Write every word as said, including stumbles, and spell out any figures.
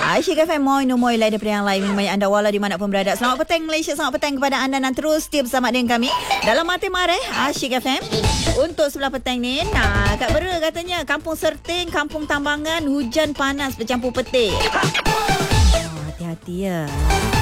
Asyik F M, Moy no Moy lain daripada yang lain. Minum anda wala di mana pun berada. Selamat petang Malaysia, selamat petang kepada anda dan terus setia bersama dengan kami dalam Mati Mareh Asyik F M. Untuk sebelah petang ni, nah, Kak Bera katanya Kampung Serting, Kampung Tambangan, hujan panas bercampur petir. Oh, hati-hati ya.